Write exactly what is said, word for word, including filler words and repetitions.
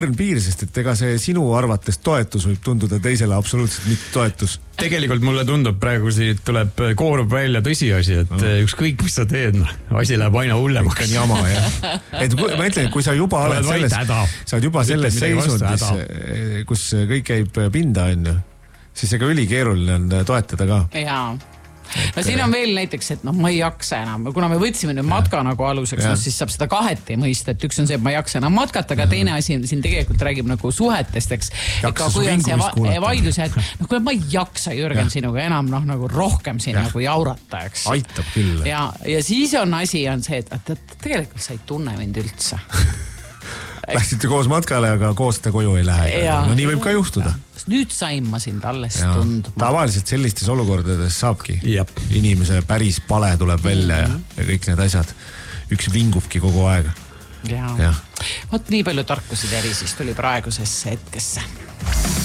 piir, sest et ega see sinu arvates toetus võib tunduda teisele absoluutselt mitte toetus. Tegelikult mulle tundub praegu siit tuleb koorub välja tõsiasi, et no. ükskõik mis sa teed, asi läheb aina hullemaks. Ikka jama, jah. Et kui, ma ütlen, kui sa juba oled selles, sa oled juba selles seisundis, kus kõik käib pinda, on ju, siis ega ülikeeruline on toetada ka. Jaa. No siin on veel näiteks, et noh, ma ei jaksa enam. Kuna me võtsime nüüd matka nagu aluseks, no, siis saab seda kaheti mõista, et üks on see, et ma ei jaksa enam matkata, aga teine asi siin tegelikult räägib nagu suhetest, eks. Ega kui on see va vaidlus, et noh, kui ma ei jaksa Jürgen ja. sinuga enam noh, nagu rohkem siin ja. nagu jaurata, eks. Aitab küll. Ja, ja siis on asi on see, et, et tegelikult sa ei tunne mind üldse. Läksite koos matkale, aga koos ta koju ei lähe. No nii võib ka juhtuda. Nüüd sain ma sind alles tundma. Tavaliselt sellistes olukordades saabki. Jep. Inimese päris pale tuleb välja mm -hmm. ja, ja kõik need asjad. Üks vingubki kogu aeg. Ja. Ja. Vot nii palju tarkusid eri siis tuli praegusesse hetkesse.